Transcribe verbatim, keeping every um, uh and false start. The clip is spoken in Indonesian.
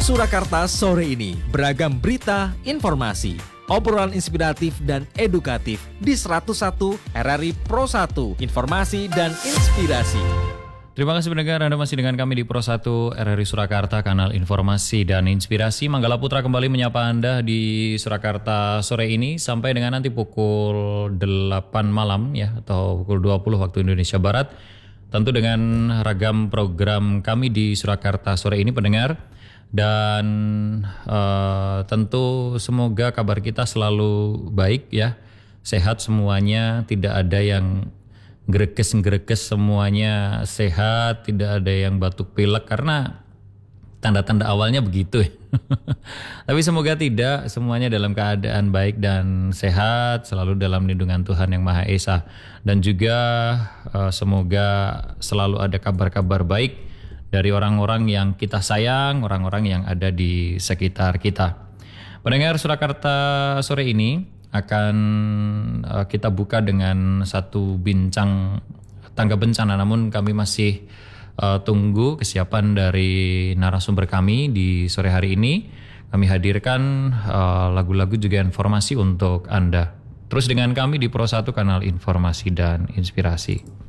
Surakarta sore ini, beragam berita, informasi, obrolan inspiratif dan edukatif di seratus satu R R I Pro satu, informasi dan inspirasi. Terima kasih pendengar, Anda masih dengan kami di Pro satu R R I Surakarta, kanal informasi dan inspirasi. Manggala Putra kembali menyapa Anda di Surakarta sore ini sampai dengan nanti pukul delapan malam ya, atau pukul dua puluh waktu Indonesia Barat. Tentu dengan ragam program kami di Surakarta sore ini pendengar. Dan uh, tentu semoga kabar kita selalu baik ya, sehat semuanya, tidak ada yang greges-greges, semuanya sehat, tidak ada yang batuk pilek karena tanda-tanda awalnya begitu ya. Tapi semoga tidak, semuanya dalam keadaan baik dan sehat, selalu dalam lindungan Tuhan Yang Maha Esa. Dan juga uh, semoga selalu ada kabar-kabar baik dari orang-orang yang kita sayang, orang-orang yang ada di sekitar kita. Pendengar Surakarta sore ini akan uh, kita buka dengan satu bincang tangga bencana, namun kami masih uh, tunggu kesiapan dari narasumber kami di sore hari ini. Kami hadirkan uh, lagu-lagu juga informasi untuk Anda. Terus dengan kami di Pro satu, kanal informasi dan inspirasi.